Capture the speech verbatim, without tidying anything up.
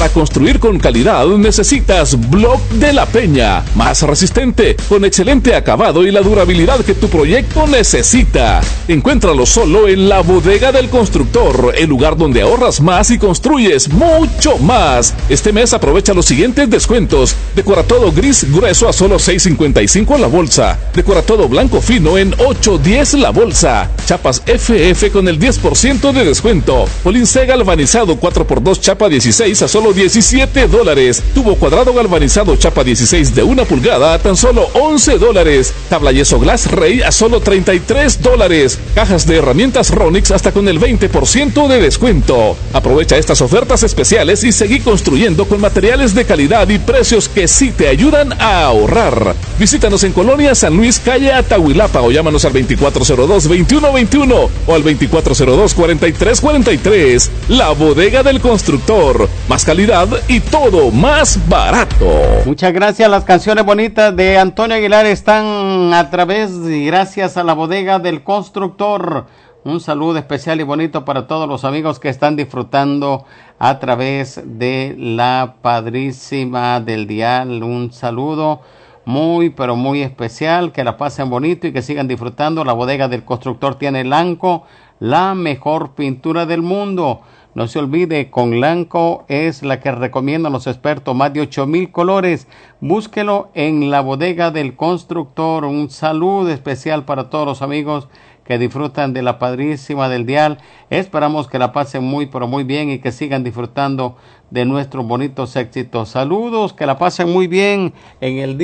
Para construir con calidad necesitas Block de la Peña, más resistente, con excelente acabado y la durabilidad que tu proyecto necesita. Encuéntralo solo en la Bodega del Constructor, el lugar donde ahorras más y construyes mucho más. Este mes aprovecha los siguientes descuentos: decoratodo gris grueso a solo seis cincuenta y cinco la bolsa, decoratodo blanco fino en ocho diez la bolsa, chapas F F con el diez por ciento de descuento, Polincé galvanizado cuatro por dos chapa dieciséis a solo diecisiete dólares, tubo cuadrado galvanizado chapa dieciséis de una pulgada a tan solo once dólares, tabla yeso Glass Rey a solo treinta y tres dólares, cajas de herramientas Ronix hasta con el veinte por ciento de descuento. Aprovecha estas ofertas especiales y seguí construyendo con materiales de calidad y precios que sí te ayudan a ahorrar. Visítanos en Colonia San Luis, calle Atahuilapa, o llámanos al veinticuatro cero dos, veintiuno veintiuno o al veinticuatro cero dos, cuarenta y tres cuarenta y tres. La Bodega del Constructor, más calidad y todo más barato. Muchas gracias. Las canciones bonitas de Antonio Aguilar están a través y gracias a la Bodega del Constructor. Un saludo especial y bonito para todos los amigos que están disfrutando a través de la Padrísima del Dial. Un saludo muy pero muy especial, que la pasen bonito y que sigan disfrutando. La Bodega del Constructor tiene Lanco, la mejor pintura del mundo. No se olvide, con Lanco es la que recomiendan los expertos, más de ocho mil colores. Búsquelo en la Bodega del Constructor. Un saludo especial para todos los amigos que disfrutan de la Padrísima del Dial. Esperamos que la pasen muy pero muy bien y que sigan disfrutando de nuestros bonitos éxitos. Saludos, que la pasen muy bien en el día.